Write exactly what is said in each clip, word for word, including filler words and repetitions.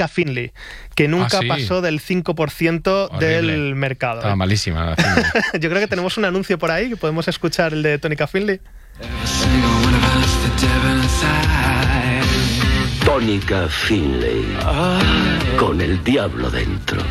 tónica Finlay, que nunca ah, sí. pasó del cinco por ciento del mercado. Estaba malísima la Finlay. Yo creo que tenemos un anuncio por ahí, que podemos escuchar el de tónica Finlay. Tónica Finlay, con el diablo dentro.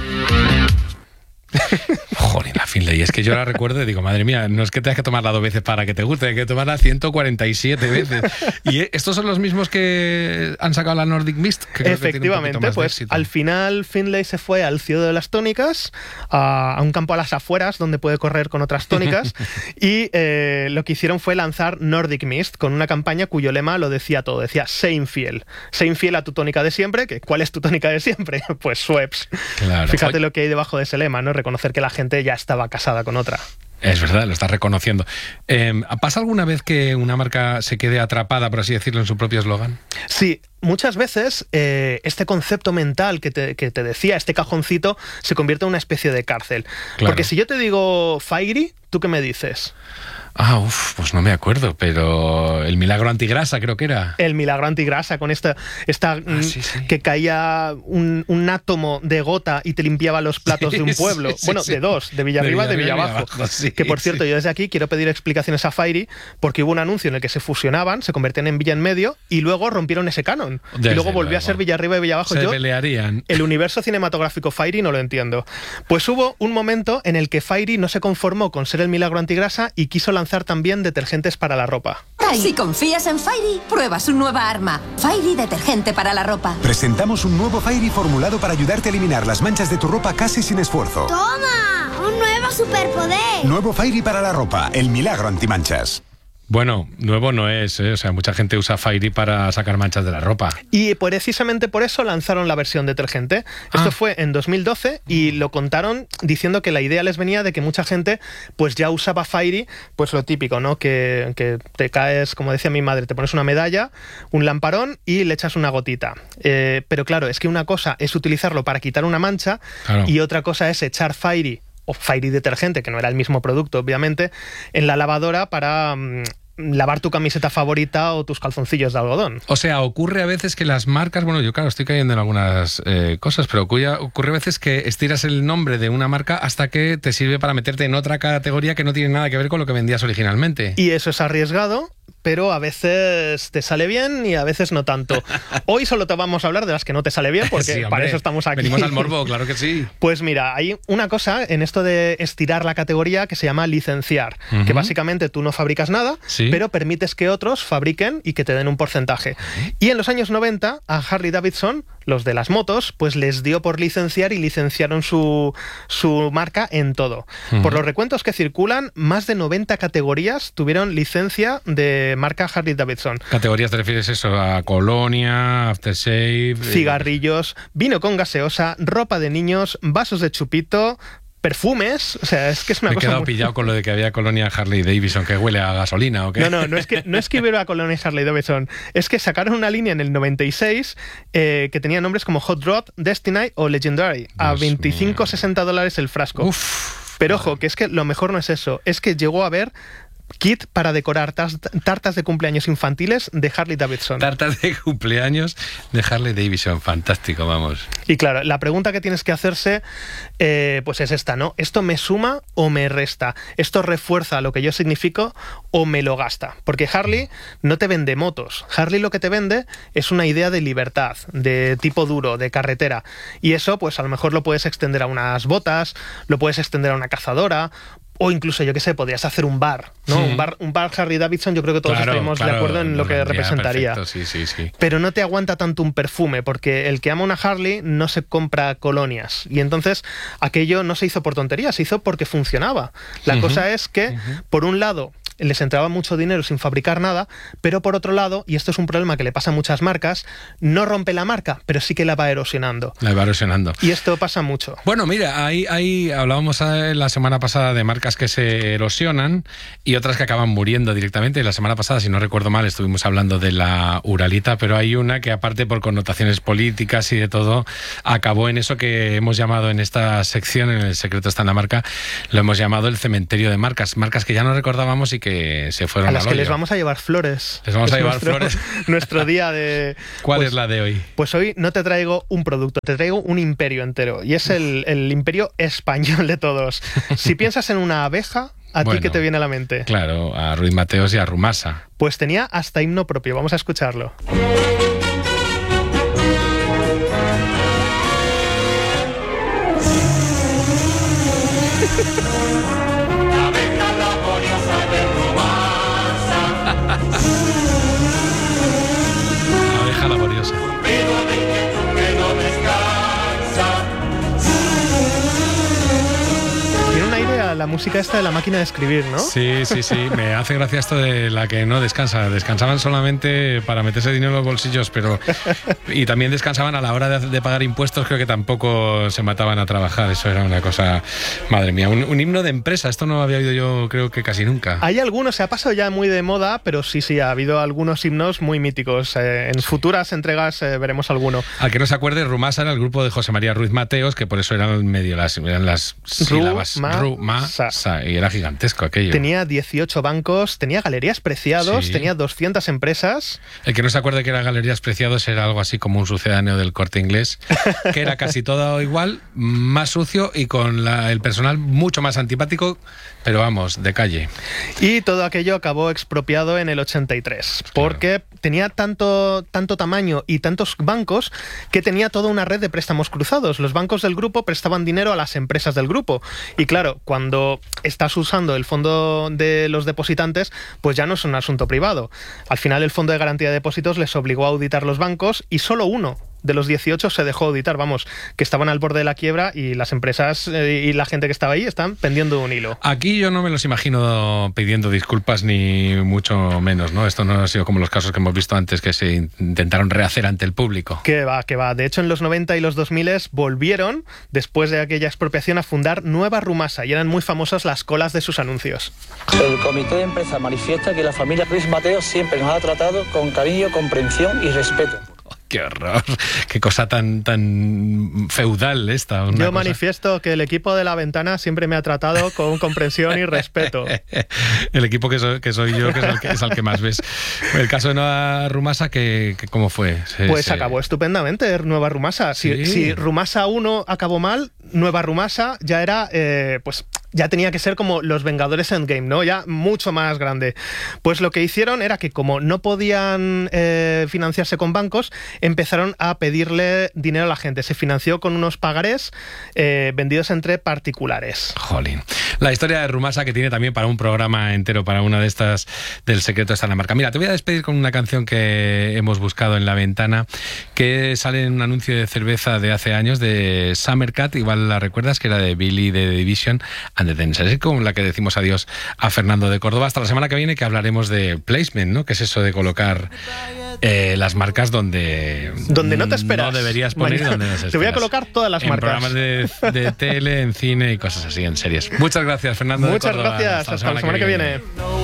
Joder, la Finlay, es que yo la recuerdo y digo, madre mía, no es que tengas que tomarla dos veces para que te guste, hay que tomarla ciento cuarenta y siete veces. ¿Y estos son los mismos que han sacado la Nordic Mist? Que creo Efectivamente, que pues al final Finlay se fue al cielo de las tónicas, a, a un campo a las afueras donde puede correr con otras tónicas y eh, lo que hicieron fue lanzar Nordic Mist con una campaña cuyo lema lo decía todo, decía sé infiel, sé infiel a tu tónica de siempre. que ¿Cuál es tu tónica de siempre? Pues Schweppes. Claro. Fíjate lo que hay debajo de ese lema, ¿no? Reconocer que la gente ya estaba casada con otra. Es verdad, lo estás reconociendo. Eh, ¿Pasa alguna vez que una marca se quede atrapada, por así decirlo, en su propio eslogan? Sí, muchas veces eh, este concepto mental que te, que te decía, este cajoncito, se convierte en una especie de cárcel. Claro. Porque si yo te digo Fairy, ¿tú qué me dices? Ah, uff, pues no me acuerdo, pero el milagro antigrasa creo que era. El milagro antigrasa, con esta, esta ah, sí, sí. que caía un, un átomo de gota y te limpiaba los platos sí, de un pueblo. Sí, bueno, sí. de dos, de Villarriba y de, de Villabajo. Villabajo sí, que por cierto, sí. yo desde aquí quiero pedir explicaciones a Fairy, porque hubo un anuncio en el que se fusionaban, se convertían en Villa en Medio y luego rompieron ese canon. Desde y luego volvió luego. a ser Villarriba y Villabajo. Se yo, pelearían. El universo cinematográfico Fairy no lo entiendo. Pues hubo un momento en el que Fairy no se conformó con ser el milagro antigrasa y quiso lanzar también detergentes para la ropa. Si confías en Fairy, prueba su nueva arma. Fairy detergente para la ropa. Presentamos un nuevo Fairy formulado para ayudarte a eliminar las manchas de tu ropa casi sin esfuerzo. ¡Toma! ¡Un nuevo superpoder! Nuevo Fairy para la ropa, el milagro antimanchas. Bueno, nuevo no es, ¿eh? O sea, mucha gente usa Fairy para sacar manchas de la ropa. Y precisamente por eso lanzaron la versión detergente. Esto ah. fue en dos mil doce y lo contaron diciendo que la idea les venía de que mucha gente pues ya usaba Fairy, pues lo típico, ¿no? Que, que te caes, como decía mi madre, te pones una medalla, un lamparón y le echas una gotita. Eh, pero claro, es que una cosa es utilizarlo para quitar una mancha claro. y otra cosa es echar Fairy o Fairy detergente, que no era el mismo producto, obviamente, en la lavadora para mmm, lavar tu camiseta favorita o tus calzoncillos de algodón. O sea, ocurre a veces que las marcas, bueno, yo claro, estoy cayendo en algunas eh, cosas, pero ocurre, ocurre a veces que estiras el nombre de una marca hasta que te sirve para meterte en otra categoría que no tiene nada que ver con lo que vendías originalmente. Y eso es arriesgado, pero a veces te sale bien y a veces no tanto. Hoy solo te vamos a hablar de las que no te sale bien, porque sí, hombre, para eso estamos aquí. Venimos al morbo, claro que sí. Pues mira, hay una cosa en esto de estirar la categoría que se llama licenciar, uh-huh. que básicamente tú no fabricas nada, sí. pero permites que otros fabriquen y que te den un porcentaje. Uh-huh. Y en los años noventa, a Harley Davidson, los de las motos, pues les dio por licenciar y licenciaron su, su marca en todo. Uh-huh. Por los recuentos que circulan, más de noventa categorías tuvieron licencia de marca Harley Davidson. ¿Categorías te refieres eso? A colonia, aftershave... Cigarrillos, vino con gaseosa, ropa de niños, vasos de chupito... perfumes, o sea, es que es una Me cosa... he quedado muy... pillado con lo de que había colonia Harley Davidson que huele a gasolina, ¿o qué? No, no, no es que, no es que hubiera colonia Harley Davidson, es que sacaron una línea en el noventa y seis eh, que tenía nombres como Hot Rod, Destiny o Legendary, Dios a veinticinco a sesenta dólares el frasco. Uf, Pero ojo, que es que lo mejor no es eso, es que llegó a haber kit para decorar tartas de cumpleaños infantiles de Harley Davidson. Tartas de cumpleaños de Harley Davidson, fantástico, vamos. Y claro, la pregunta que tienes que hacerse eh, pues es esta, ¿no? ¿Esto me suma o me resta? ¿Esto refuerza lo que yo significo o me lo gasta? Porque Harley no te vende motos. Harley lo que te vende es una idea de libertad, de tipo duro, de carretera. Y eso, pues a lo mejor lo puedes extender a unas botas, lo puedes extender a una cazadora... O incluso, yo qué sé, podrías hacer un bar, ¿no? Sí. Un bar, un bar Harley Davidson, yo creo que todos claro, estaremos claro, de acuerdo en lo que representaría. Perfecto, sí, sí, sí. Pero no te aguanta tanto un perfume, porque el que ama una Harley no se compra colonias. Y entonces aquello no se hizo por tontería, se hizo porque funcionaba. La uh-huh. cosa es que, uh-huh. por un lado, les entraba mucho dinero sin fabricar nada, pero por otro lado, y esto es un problema que le pasa a muchas marcas, no rompe la marca, pero sí que la va erosionando. La va erosionando. Y esto pasa mucho. Bueno, mira, ahí, ahí hablábamos la semana pasada de marcas que se erosionan y otras que acaban muriendo directamente. La semana pasada, si no recuerdo mal, estuvimos hablando de la Uralita, pero hay una que aparte por connotaciones políticas y de todo, acabó en eso que hemos llamado en esta sección, en El secreto está en la marca, lo hemos llamado el cementerio de marcas. Marcas que ya no recordábamos y que que se fueron a las al que hoyo. les vamos a llevar flores. Les vamos Es a llevar nuestro, flores. Nuestro día de... ¿Cuál pues, es la de hoy? Pues hoy no te traigo un producto, te traigo un imperio entero. Y es el, el imperio español de todos. Si piensas en una abeja, ¿a Bueno, ti qué te viene a la mente? Claro, a Ruiz Mateos y a Rumasa. Pues tenía hasta himno propio. Vamos a escucharlo. Abeja laboriosa. Tiene una idea la música esta de la máquina de escribir, ¿no? Sí, sí, sí. Me hace gracia esto de la que no descansa. Descansaban solamente para meterse dinero en los bolsillos, pero... Y también descansaban a la hora de, de pagar impuestos, creo que tampoco se mataban a trabajar. Eso era una cosa... Madre mía, un, un himno de empresa. Esto no lo había oído yo, creo que casi nunca. Hay algunos, se ha pasado ya muy de moda, pero sí, sí, ha habido algunos himnos muy míticos. Eh, en futuras entregas eh, veremos alguno. Al que no se acuerde, Rumasa era el grupo de José María Ruiz Mateos, que por eso eran medio las, eran las sílabas. Rumasa. Rumasa. Y era gigantesco aquello. Tenía dieciocho bancos, tenía Galerías Preciados, Sí. tenía doscientas empresas. El que no se acuerde que era Galerías Preciados era algo así como un sucedáneo del Corte Inglés, que era casi todo igual, más sucio y con la, el personal mucho más antipático, pero vamos, de calle. Y todo aquello acabó expropiado en el ochenta y tres, porque claro, tenía tanto, tanto tamaño y tantos bancos que tenía toda una red de préstamos cruzados. Los bancos del grupo prestaban dinero a las empresas del grupo. Y claro, cuando estás usando el fondo de los depositantes, pues ya no es un asunto privado. Al final el Fondo de Garantía de Depósitos les obligó a auditar los bancos y solo uno de los dieciocho se dejó auditar, vamos, que estaban al borde de la quiebra y las empresas eh, y la gente que estaba ahí están pendiendo de un hilo. Aquí yo no me los imagino pidiendo disculpas ni mucho menos, ¿no? Esto no ha sido como los casos que hemos visto antes que se intentaron rehacer ante el público. Que va, que va. De hecho, en los noventa y los dos mil volvieron, después de aquella expropiación, a fundar Nueva Rumasa y eran muy famosas las colas de sus anuncios. El comité de empresa manifiesta que la familia Ruiz Mateos siempre nos ha tratado con cariño, comprensión y respeto. ¡Qué horror! ¡Qué cosa tan tan feudal esta! Una Yo cosa... manifiesto que el equipo de La Ventana siempre me ha tratado con comprensión y respeto. El equipo que soy, que soy yo, que es, el que es al que más ves. El caso de Nueva Rumasa, que, que ¿cómo fue? Se, pues se... acabó estupendamente Nueva Rumasa. Si, sí. si Rumasa uno acabó mal, Nueva Rumasa ya era, eh, pues... ya tenía que ser como los Vengadores Endgame, ¿no? Ya mucho más grande. Pues lo que hicieron era que como no podían eh, financiarse con bancos, empezaron a pedirle dinero a la gente. Se financió con unos pagarés eh, vendidos entre particulares. Jolín. La historia de Rumasa, que tiene también para un programa entero, para una de estas del secreto está en la marca. Mira, te voy a despedir con una canción que hemos buscado en La Ventana, que sale en un anuncio de cerveza de hace años, de Summer Cat, igual la recuerdas, que era de Billy de The Division, and the Dancers, con la que decimos adiós a Fernando de Córdoba. Hasta la semana que viene, que hablaremos de placement, ¿no? Que es eso de colocar eh, las marcas donde, donde no te esperas. No deberías poner Mañana, donde no te esperas. te voy a colocar todas las en marcas. programas de, de tele, en cine y cosas así, en series. Muchas gracias, Fernando Muchas de Córdoba. gracias. Hasta, Hasta la semana que viene. viene.